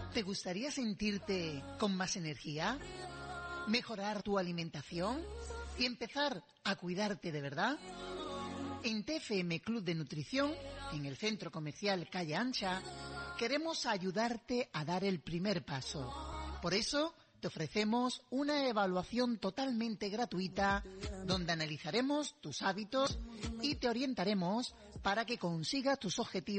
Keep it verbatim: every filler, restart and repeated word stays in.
¿Te gustaría sentirte con más energía? ¿Mejorar tu alimentación? ¿Y empezar a cuidarte de verdad? En T F M Club de Nutrición, en el Centro Comercial Calle Ancha, queremos ayudarte a dar el primer paso. Por eso, te ofrecemos una evaluación totalmente gratuita donde analizaremos tus hábitos y te orientaremos para que consigas tus objetivos